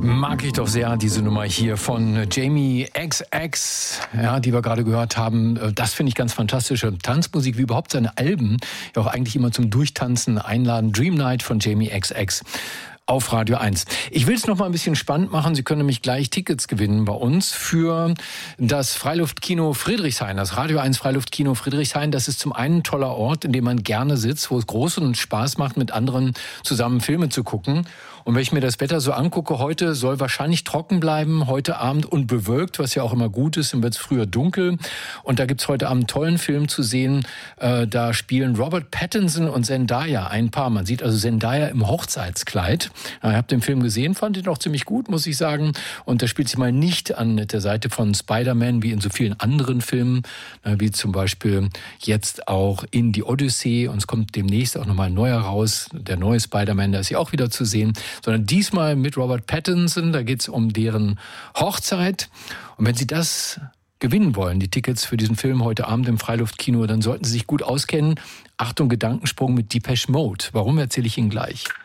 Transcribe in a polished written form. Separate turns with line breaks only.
Mag ich doch sehr, diese Nummer hier von Jamie XX, ja, die wir gerade gehört haben. Das finde ich ganz fantastische Tanzmusik, wie überhaupt seine Alben ja auch eigentlich immer zum Durchtanzen einladen. Dream Night von Jamie XX. Auf Radio 1. Ich will es noch mal ein bisschen spannend machen. Sie können nämlich gleich Tickets gewinnen bei uns für das Freiluftkino Friedrichshain, das Radio 1 Freiluftkino Friedrichshain. Das ist zum einen ein toller Ort, in dem man gerne sitzt, wo es großen Spaß macht, mit anderen zusammen Filme zu gucken. Und wenn ich mir das Wetter so angucke, heute soll wahrscheinlich trocken bleiben, heute Abend und bewölkt, was ja auch immer gut ist, dann wird es früher dunkel. Und da gibt's heute Abend einen tollen Film zu sehen. Da spielen Robert Pattinson und Zendaya ein Paar. Man sieht also Zendaya im Hochzeitskleid. Ich habe den Film gesehen, fand ihn auch ziemlich gut, muss ich sagen. Und da spielt sie mal nicht an der Seite von Spider-Man, wie in so vielen anderen Filmen, wie zum Beispiel jetzt auch in die Odyssee. Und es kommt demnächst auch nochmal ein neuer raus, der neue Spider-Man, da ist sie auch wieder zu sehen. Sondern diesmal mit Robert Pattinson, da geht's um deren Hochzeit. Und wenn Sie das gewinnen wollen, die Tickets für diesen Film heute Abend im Freiluftkino, dann sollten Sie sich gut auskennen. Achtung, Gedankensprung mit Depeche Mode. Warum, erzähle ich Ihnen gleich.